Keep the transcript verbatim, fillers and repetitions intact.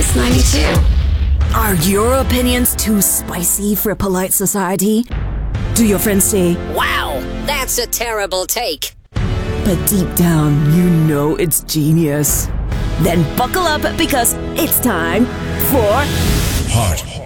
Kiss ninety-two. Are your opinions too spicy for polite society? Do your friends say, "Wow, that's a terrible take"? But deep down, you know it's genius? Then buckle up because it's time for Hot